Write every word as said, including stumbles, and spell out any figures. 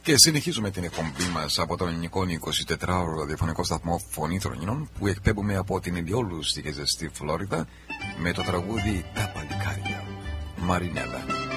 Και συνεχίζουμε την εκπομπή μας από τον ελληνικό εικοσιτετράωρο ραδιοφωνικό σταθμό Φωνή Θρονινών που εκπέμπουμε από την Ηλιόλου στη ζεστή Φλόριδα με το τραγούδι «Τα Παλικάρια». Μαρινέλα.